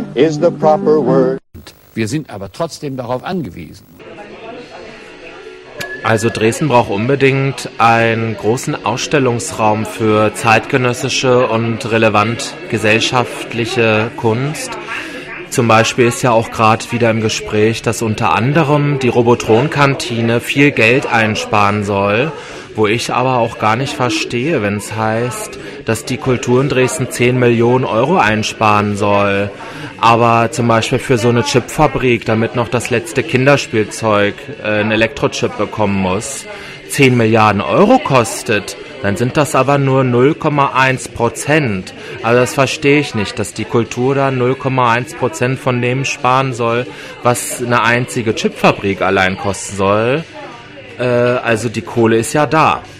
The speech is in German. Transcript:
is the proper word. Wir sind aber trotzdem darauf angewiesen. Also Dresden braucht unbedingt einen großen Ausstellungsraum für zeitgenössische und relevant gesellschaftliche Kunst. Zum Beispiel ist ja auch gerade wieder im Gespräch, dass unter anderem die Robotron-Kantine viel Geld einsparen soll, wo ich aber auch gar nicht verstehe, wenn es heißt, dass die Kultur in Dresden 10 Millionen Euro einsparen soll. Aber zum Beispiel für so eine Chipfabrik, damit noch das letzte Kinderspielzeug einen Elektrochip bekommen muss, 10 Milliarden Euro kostet, dann sind das aber nur 0,1%. Also das verstehe ich nicht, dass die Kultur da 0,1% von dem sparen soll, was eine einzige Chipfabrik allein kosten soll. Also die Kohle ist ja da.